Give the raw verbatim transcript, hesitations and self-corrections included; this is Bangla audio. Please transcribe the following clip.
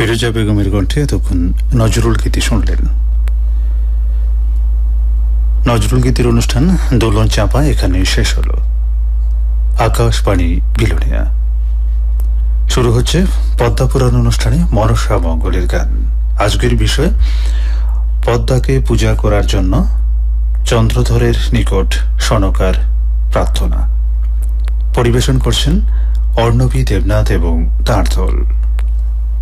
ফিরোজা বেগমের কণ্ঠে এতক্ষণ নজরুল গীতি শুনলেন। নজরুল গীতির অনুষ্ঠান দোলন চাপা এখানে শেষ হল। আকাশবাণী বিলোনিয়া। শুরু হচ্ছে পদ্মাপুরাণ অনুষ্ঠানে মনসা মঙ্গলের গান। আজকের বিষয় পদ্মাকে পূজা করার জন্য চন্দ্রধরের নিকট সনকার প্রার্থনা। পরিবেশন করছেন অর্ণবী দেবনাথ এবং তাঁর দল।